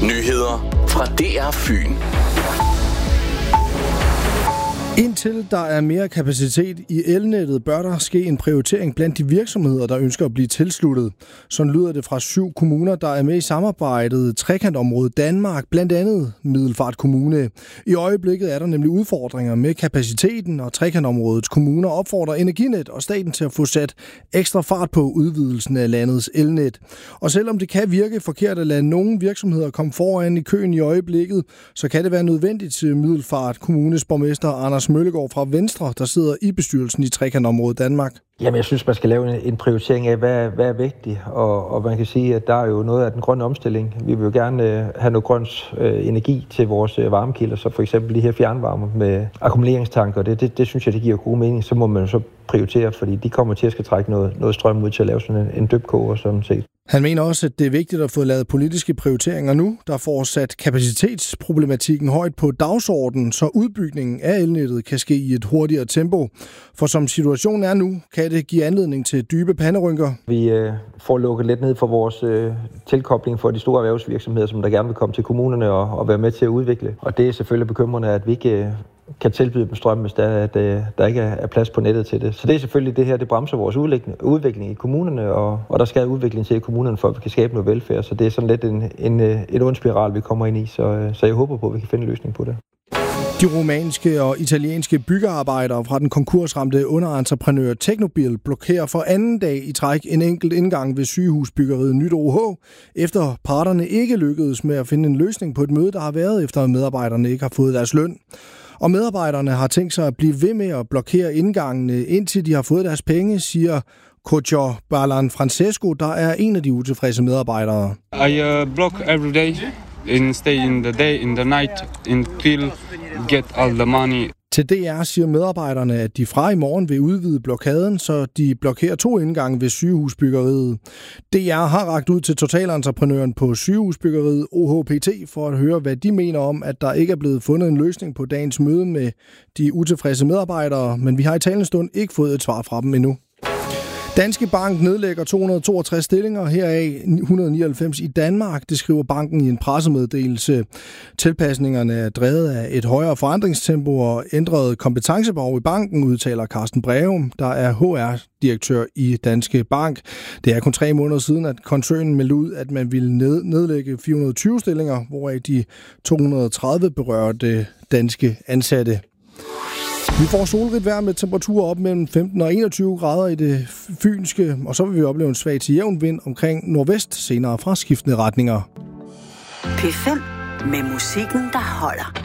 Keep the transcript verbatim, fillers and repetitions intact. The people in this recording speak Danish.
Nyheder fra D R Fyn. Indtil der er mere kapacitet i elnettet, bør der ske en prioritering blandt de virksomheder, der ønsker at blive tilsluttet. Sådan lyder det fra syv kommuner, der er med i samarbejdet Trekantområdet Danmark, blandt andet Middelfart Kommune. I øjeblikket er der nemlig udfordringer med kapaciteten, og Trekantområdets kommuner opfordrer Energinet og staten til at få sat ekstra fart på udvidelsen af landets elnet. Og selvom det kan virke forkert at lade nogle virksomheder komme foran i køen i øjeblikket, så kan det være nødvendigt til Middelfart Kommunes borgmester Anders Møllegaard fra Venstre, der sidder i bestyrelsen i Trekantområdet Danmark. Jamen, jeg synes, man skal lave en, en prioritering af, hvad, hvad er vigtigt, og, og man kan sige, at der er jo noget af den grønne omstilling. Vi vil jo gerne øh, have noget grøn øh, energi til vores øh, varmekilder, så for eksempel de her fjernvarme med akkumuleringstanker, det, det, det synes jeg, det giver god mening. Så må man jo så prioritere, fordi de kommer til at skal trække noget, noget strøm ud til at lave sådan en, en dybkoger, sådan set. Han mener også, at det er vigtigt at få lavet politiske prioriteringer nu, der får sat kapacitetsproblematikken højt på dagsordenen, så udbygningen af elnettet kan ske i et hurtigere tempo. For som situationen er nu, kan det give anledning til dybe panderynker. Vi øh, får lukket lidt ned for vores øh, tilkobling for de store erhvervsvirksomheder, som der gerne vil komme til kommunerne og, og være med til at udvikle. Og det er selvfølgelig bekymrende, at vi ikke øh, kan tilbyde dem strøm, hvis der, at, øh, der ikke er plads på nettet til det. Så det er selvfølgelig det her, det bremser vores udvikling i kommunerne, og, og der skal udvikling til i kommunerne, for at vi kan skabe noget velfærd. Så det er sådan lidt en, en, en ond spiral, vi kommer ind i, så, så jeg håber på, at vi kan finde en løsning på det. De rumænske og italienske byggearbejdere fra den konkursramte underentreprenør Teknobil blokerer for anden dag i træk en enkelt indgang ved sygehusbyggeriet Nyt O H, efter parterne ikke lykkedes med at finde en løsning på et møde, der har været, efter at medarbejderne ikke har fået deres løn. Og medarbejderne har tænkt sig at blive ved med at blokere indgangene, indtil de har fået deres penge, siger Coach Balan Francesco, der er en af de utilfredse medarbejdere. I uh, block every day and stay in the day, in the night until get all the money. Til D R siger medarbejderne, at de fra i morgen vil udvide blokaden, så de blokerer to indgange ved sygehusbyggeriet. D R har rakt ud til totalentreprenøren på sygehusbyggeriet O H P T for at høre, hvad de mener om, at der ikke er blevet fundet en løsning på dagens møde med de utilfredse medarbejdere, men vi har i talende stund ikke fået et svar fra dem endnu. Danske Bank nedlægger to hundrede og toogtres stillinger, heraf et hundrede og nioghalvfems i Danmark. Det skriver banken i en pressemeddelelse. Tilpasningerne er drevet af et højere forandringstempo og ændret kompetencebehov i banken, udtaler Carsten Breum, der er H R-direktør i Danske Bank. Det er kun tre måneder siden, at koncernen meldte ud, at man ville nedlægge fire hundrede og tyve stillinger, hvoraf de to hundrede og tredive berørte danske ansatte. Vi får solrigt vejr med temperaturer op mellem femten og enogtyve grader i det fynske, og så vil vi opleve en svag til jævn vind omkring nordvest, senere fra skiftende retninger. P fem med musikken, der holder.